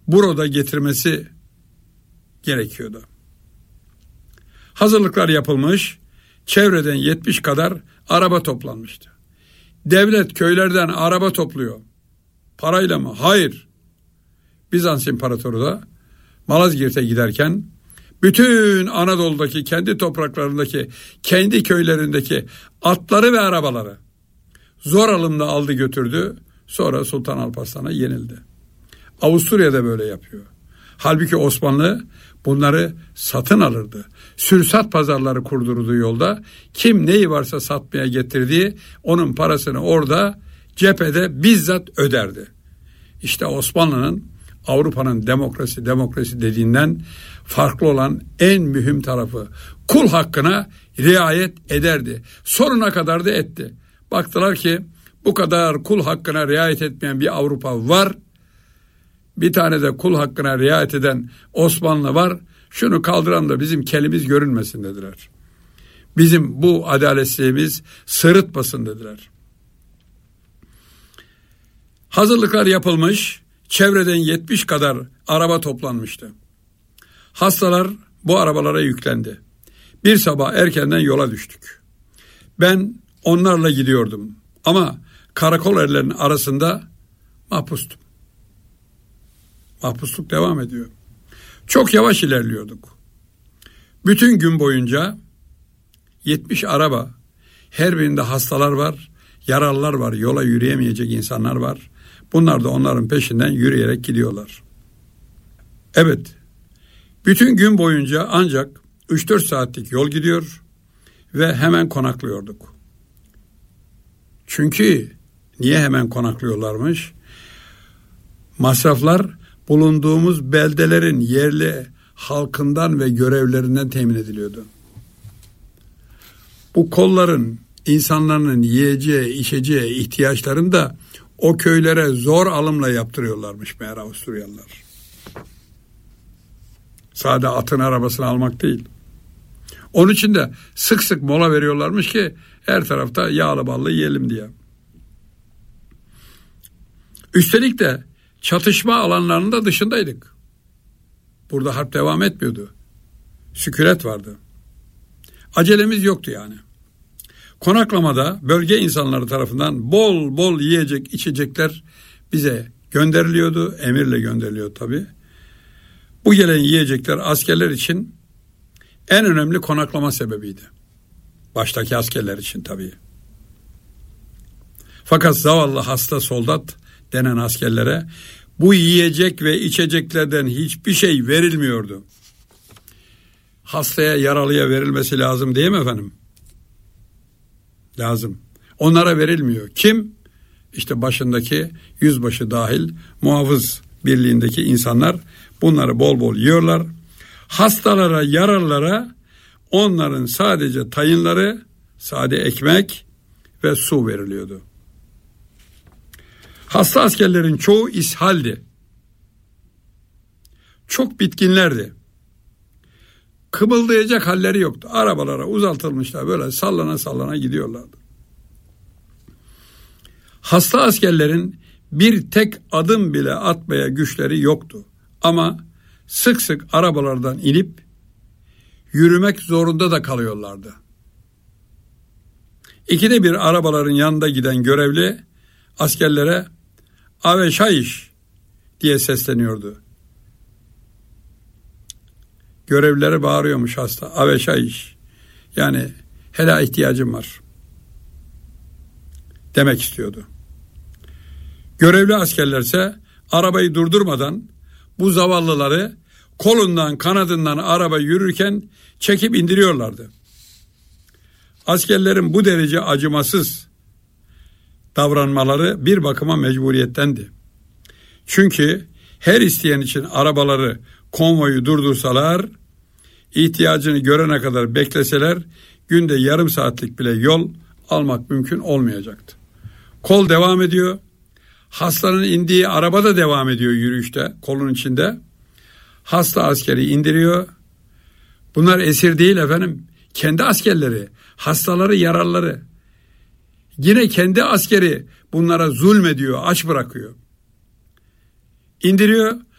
burada getirmesi gerekiyordu. Hazırlıklar yapılmış, çevreden 70 kadar araba toplanmıştı. Devlet köylerden araba topluyor. Parayla mı? Hayır. Bizans İmparatoru da Malazgirt'e giderken bütün Anadolu'daki, kendi topraklarındaki, kendi köylerindeki atları ve arabaları zor alımla aldı götürdü. Sonra Sultan Alparslan'a yenildi. Avusturya'da böyle yapıyor. Halbuki Osmanlı bunları satın alırdı. Sürsat pazarları kurdurduğu yolda kim neyi varsa satmaya getirdiği onun parasını orada cephede bizzat öderdi. İşte Osmanlı'nın Avrupa'nın demokrasi dediğinden farklı olan en mühim tarafı kul hakkına riayet ederdi. Sonuna kadar da etti. Baktılar ki bu kadar kul hakkına riayet etmeyen bir Avrupa var. Bir tane de kul hakkına riayet eden Osmanlı var. Şunu kaldıran da bizim kelimiz görünmesin dediler. Bizim bu adaletsizliğimiz sırıtmasın dediler. Hazırlıklar yapılmış, çevreden 70 kadar araba toplanmıştı. Hastalar bu arabalara yüklendi. Bir sabah erkenden yola düştük. Ben onlarla gidiyordum ama karakol erlerinin arasında mahpustum. Mahpusluk devam ediyor. Çok yavaş ilerliyorduk. Bütün gün boyunca 70 araba, her birinde hastalar var, yaralılar var, yola yürüyemeyecek insanlar var. Bunlar da onların peşinden yürüyerek gidiyorlar. Evet, bütün gün boyunca ancak 3-4 saatlik yol gidiyor ve hemen konaklıyorduk. Çünkü niye hemen konaklıyorlarmış? Masraflar bulunduğumuz beldelerin yerli halkından ve görevlerinden temin ediliyordu. Bu kolların, insanların yiyeceği, içeceği ihtiyaçlarını da o köylere zor alımla yaptırıyorlarmış meğer Avusturyalılar. Sade atın arabasını almak değil. Onun için de sık sık mola veriyorlarmış ki her tarafta yağlı ballı yiyelim diye. Üstelik de çatışma alanlarının da dışındaydık. Burada harp devam etmiyordu. Sükunet vardı. Acelemiz yoktu yani. Konaklamada bölge insanları tarafından bol bol yiyecek, içecekler bize gönderiliyordu. Emirle gönderiliyor tabii. Bu gelen yiyecekler askerler için en önemli konaklama sebebiydi. Baştaki askerler için tabii. Fakat zavallı hasta soldat denen askerlere bu yiyecek ve içeceklerden hiçbir şey verilmiyordu. Hastaya, yaralıya verilmesi lazım değil mi efendim? Lazım. Onlara verilmiyor. Kim? İşte başındaki yüzbaşı dahil muhafız birliğindeki insanlar bunları bol bol yiyorlar. Hastalara, yaralılara onların sadece tayinleri, sade ekmek ve su veriliyordu. Hasta askerlerin çoğu ishaldi. Çok bitkinlerdi. Kımıldayacak halleri yoktu. Arabalara uzatılmışlar, böyle sallana sallana gidiyorlardı. Hasta askerlerin bir tek adım bile atmaya güçleri yoktu. Ama sık sık arabalardan inip yürümek zorunda da kalıyorlardı. İkide bir arabaların yanında giden görevli askerlere "Aveşayiş" diye sesleniyordu. Görevlileri bağırıyormuş hasta. "Aveşayiş." Yani "Hela ihtiyacım var" demek istiyordu. Görevli askerlerse arabayı durdurmadan bu zavallıları kolundan kanadından araba yürürken çekip indiriyorlardı. Askerlerin bu derece acımasız davranmaları bir bakıma mecburiyettendi. Çünkü her isteyen için arabaları, konvoyu durdursalar, ihtiyacını görene kadar bekleseler, günde yarım saatlik bile yol almak mümkün olmayacaktı. Kol devam ediyor. Hastanın indiği araba da devam ediyor yürüyüşte, kolun içinde. Hasta askeri indiriyor. Bunlar esir değil efendim. Kendi askerleri, hastaları, yaralıları. Yine kendi askeri bunlara zulmediyor, aç bırakıyor. İndiriyor,